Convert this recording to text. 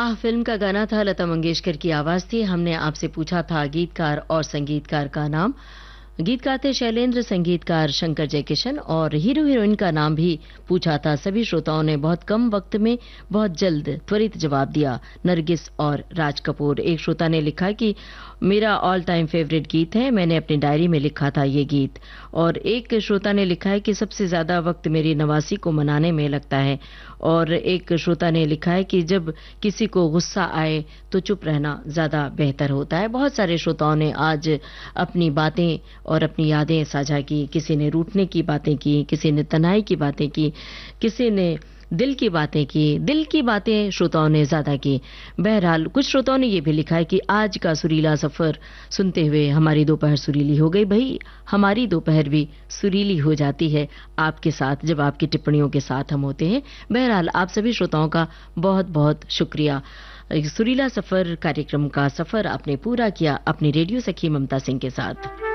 आह film का गाना था, लता मंगेशकर की आवाज थी। हमने आपसे पूछा था गीतकार और संगीतकार का नाम। गीतकार थे शैलेंद्र, संगीतकार शंकर जयकिशन, और हीरो हीरोइन का नाम भी पूछा था। सभी श्रोताओं ने बहुत कम वक्त में बहुत जल्द त्वरित जवाब दिया, नरगिस और राज कपूर। एक श्रोता ने लिखा कि मेरा ऑल टाइम फेवरेट गीत है, मैंने अपनी डायरी में लिखा था ये गीत। और एक श्रोता ने लिखा है कि सबसे ज्यादा वक्त मेरी नवासी को मनाने में लगता है। और एक श्रोता ने लिखा है कि जब किसी को गुस्सा आए तो चुप रहना ज्यादा बेहतर होता है। बहुत सारे श्रोताओं ने आज अपनी बातें और अपनी यादें साझा की। किसी ने रूठने की बातें की, किसी ने तनाई की बातें की, किसी ने दिल की बातें की। दिल की बातें श्रोताओं ने ज्यादा की। बहरहाल कुछ श्रोताओं ने यह भी लिखा है कि आज का सुरीला सफर सुनते हुए हमारी दोपहर सुरीली हो गई। भाई, हमारी दोपहर भी सुरीली हो जाती है आपके साथ, जब आपकी टिप्पणियों के साथ हम होते हैं। बहरहाल आप सभी श्रोताओं का बहुत बहुत शुक्रिया। सुरीला सफर कार्यक्रम का सफर आपने पूरा किया अपनी रेडियो सखी ममता सिंह के साथ।